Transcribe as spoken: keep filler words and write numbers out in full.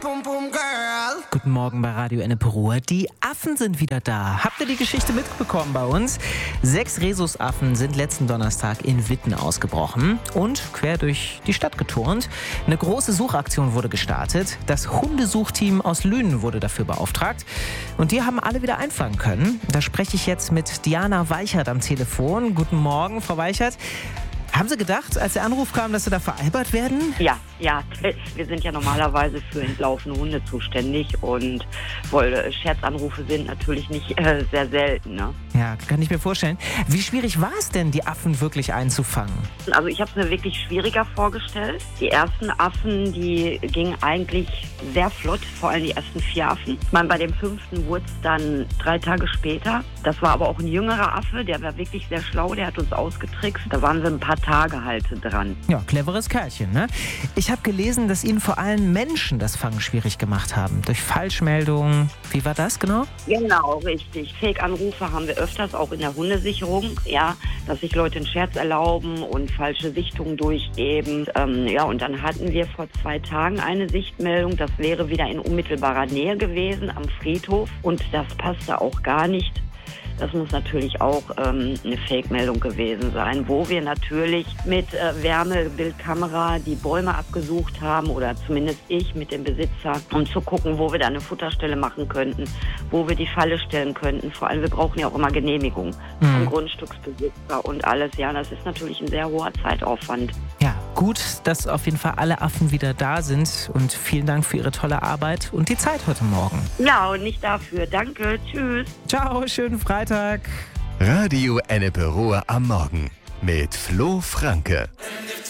Boom, boom, girl. Guten Morgen bei Radio Ennepe-Ruhr. Die Affen sind wieder da. Habt ihr die Geschichte mitbekommen bei uns? Sechs Rhesusaffen sind letzten Donnerstag in Witten ausgebrochen und quer durch die Stadt geturnt. Eine große Suchaktion wurde gestartet. Das Hundesuchteam aus Lünen wurde dafür beauftragt. Und die haben alle wieder einfangen können. Da spreche ich jetzt mit Diana Weichert am Telefon. Guten Morgen, Frau Weichert. Haben Sie gedacht, als der Anruf kam, dass Sie da veralbert werden? Ja, ja. Wir sind ja normalerweise für entlaufene Hunde zuständig und wohl, Scherzanrufe sind natürlich nicht äh, sehr selten. Ne? Ja, kann ich mir vorstellen. Wie schwierig war es denn, die Affen wirklich einzufangen? Also ich habe es mir wirklich schwieriger vorgestellt. Die ersten Affen, die gingen eigentlich sehr flott, vor allem die ersten vier Affen. Ich meine, bei dem fünften wurde es dann drei Tage später. Das war aber auch ein jüngerer Affe, der war wirklich sehr schlau, der hat uns ausgetrickst. Da waren wir ein paar Tage halt dran. Ja, cleveres Kerlchen, ne? Ich habe gelesen, dass Ihnen vor allem Menschen das Fangen schwierig gemacht haben. Durch Falschmeldungen. Wie war das genau? Genau, richtig. Fake-Anrufe haben wir öfters, auch in der Hundesicherung. Ja, dass sich Leute einen Scherz erlauben und falsche Sichtungen durchgeben. Ähm, ja, und dann hatten wir vor zwei Tagen eine Sichtmeldung. Das wäre wieder in unmittelbarer Nähe gewesen, am Friedhof. Und das passte auch gar nicht. Das muss natürlich auch ähm, eine Fake-Meldung gewesen sein, wo wir natürlich mit äh, Wärmebildkamera die Bäume abgesucht haben oder zumindest ich mit dem Besitzer, um zu gucken, wo wir da eine Futterstelle machen könnten, wo wir die Falle stellen könnten. Vor allem, wir brauchen ja auch immer Genehmigung mhm. vom Grundstücksbesitzer und alles. Ja, das ist natürlich ein sehr hoher Zeitaufwand. Ja, gut, dass auf jeden Fall alle Affen wieder da sind und vielen Dank für Ihre tolle Arbeit und die Zeit heute Morgen. Ja, und nicht dafür. Danke, tschüss. Ciao, schönen Freitag. Radio Ennepe-Ruhr am Morgen mit Flo Franke.